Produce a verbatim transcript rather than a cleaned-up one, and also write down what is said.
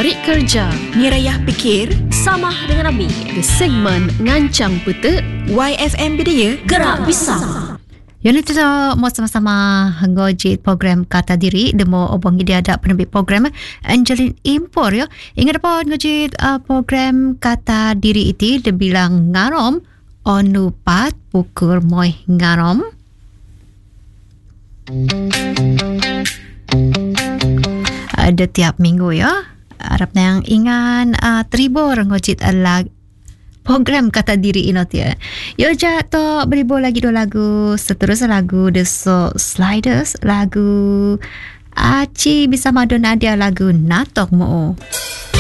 Merit kerja, Nirayah fikir, Samah dengan Ami. di segmen Ngancang Petek, Y F M Bidaya, Gerak Pisang. Yang itu mau sama-sama ngojit program Kata Diri. Demo obong dia ada penerbit program Angeline Impor ya. Ingat apa ngojit uh, program Kata Diri itu dia bilang ngarom onupat pukul moy ngarom. Ada tiap minggu ya. Harap yang ingat uh, tribor ngojit lag program Kata Diri ini ya. Yo jatuh beribu lagi dua lagu. Seterusnya lagu The Soul Sliders, lagu Aci bisa Madonna, dia lagu Natok Mo.